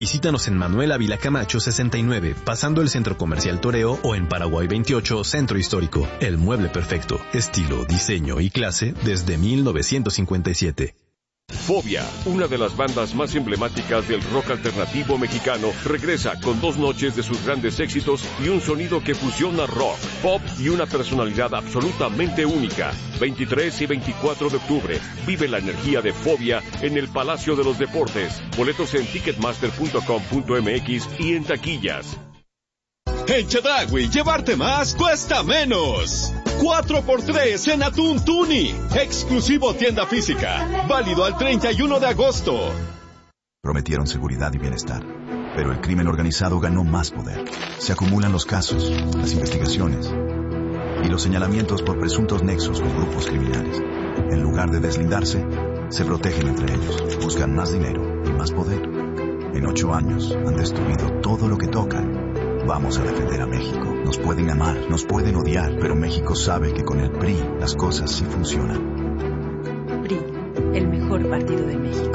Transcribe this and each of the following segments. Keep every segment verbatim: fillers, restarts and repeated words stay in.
Visítanos en Manuel Ávila Camacho sesenta y nueve, pasando el Centro Comercial Toreo, o en Paraguay veintiocho, Centro Histórico. El mueble perfecto, estilo, diseño y clase desde mil novecientos cincuenta y siete. Fobia, una de las bandas más emblemáticas del rock alternativo mexicano, regresa con dos noches de sus grandes éxitos y un sonido que fusiona rock, pop y una personalidad absolutamente única. veintitrés y veinticuatro de octubre, vive la energía de Fobia en el Palacio de los Deportes. Boletos en ticketmaster punto com punto m x y en taquillas. En Chedraui, llevarte más cuesta menos. cuatro por tres en atún tuni. Exclusivo tienda física. Válido al treinta y uno de agosto. Prometieron seguridad y bienestar, pero el crimen organizado ganó más poder. Se acumulan los casos, las investigaciones y los señalamientos por presuntos nexos con grupos criminales. En lugar de deslindarse, se protegen entre ellos. Buscan más dinero y más poder. En ocho años han destruido todo lo que tocan. Vamos a defender a México. Nos pueden amar, nos pueden odiar, pero México sabe que con el P R I las cosas sí funcionan. P R I, el mejor partido de México.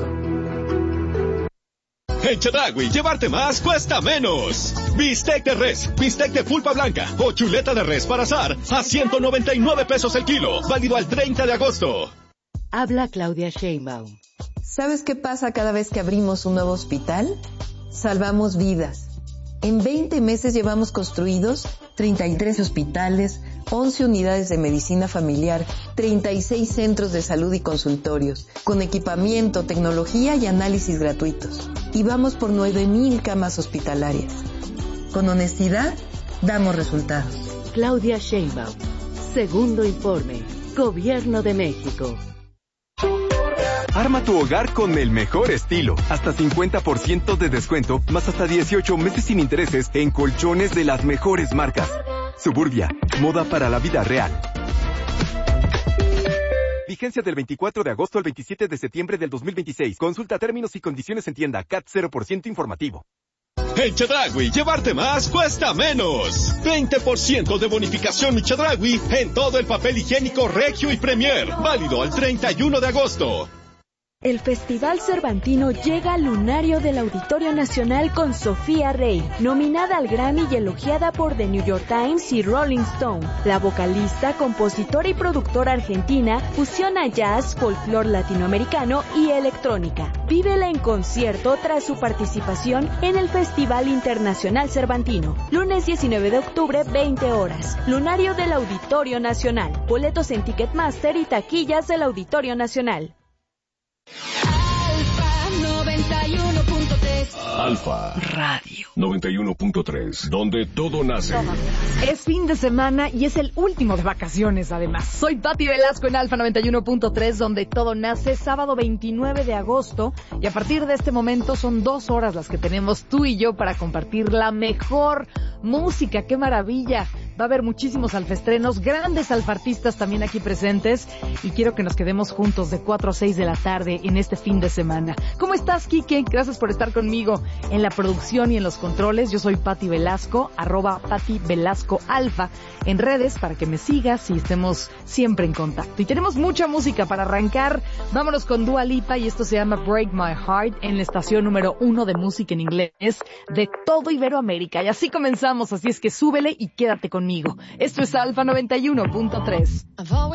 En Chedraui, llevarte más cuesta menos. Bistec de res, bistec de pulpa blanca o chuleta de res para asar a ciento noventa y nueve pesos el kilo. Válido al treinta de agosto. Habla Claudia Sheinbaum. ¿Sabes qué pasa cada vez que abrimos un nuevo hospital? Salvamos vidas. En veinte meses llevamos construidos treinta y tres hospitales, once unidades de medicina familiar, treinta y seis centros de salud y consultorios, con equipamiento, tecnología y análisis gratuitos. Y vamos por nueve mil camas hospitalarias. Con honestidad, damos resultados. Claudia Sheinbaum. Segundo informe. Gobierno de México. Arma tu hogar con el mejor estilo. Hasta cincuenta por ciento de descuento, más hasta dieciocho meses sin intereses en colchones de las mejores marcas. Suburbia, moda para la vida real. Vigencia del veinticuatro de agosto al veintisiete de septiembre del dos mil veintiséis. Consulta términos y condiciones en tienda. C A T cero por ciento informativo. En Chedraui, llevarte más cuesta menos. veinte por ciento de bonificación Mi Chedraui en todo el papel higiénico Regio y Premier. Válido al treinta y uno de agosto. El Festival Cervantino llega al lunario del Auditorio Nacional con Sofía Rey, nominada al Grammy y elogiada por The New York Times y Rolling Stone. La vocalista, compositora y productora argentina fusiona jazz, folclore latinoamericano y electrónica. Vívela en concierto tras su participación en el Festival Internacional Cervantino. Lunes diecinueve de octubre, veinte horas. Lunario del Auditorio Nacional. Boletos en Ticketmaster y taquillas del Auditorio Nacional. Alfa noventa y uno punto tres. Alfa Radio noventa y uno punto tres, donde todo nace. Es fin de semana y es el último de vacaciones, además. Soy Pati Velasco en Alfa noventa y uno punto tres, donde todo nace, sábado veintinueve de agosto. Y a partir de este momento son dos horas las que tenemos tú y yo para compartir la mejor música. ¡Qué maravilla! Va a haber muchísimos alfaestrenos, grandes alfartistas también aquí presentes. Y quiero que nos quedemos juntos de cuatro a seis de la tarde en este fin de semana. ¿Cómo estás, Quique? Gracias por estar conmigo en la producción y en los controles. Yo soy Pati Velasco, arroba Pati Velasco Alfa en redes para que me sigas y estemos siempre en contacto. Y tenemos mucha música para arrancar. Vámonos con Dua Lipa y esto se llama Break My Heart en la estación número uno de música en inglés de todo Iberoamérica. Y así comenzamos, así es que súbele y quédate conmigo. Esto es Alfa noventa y uno punto tres.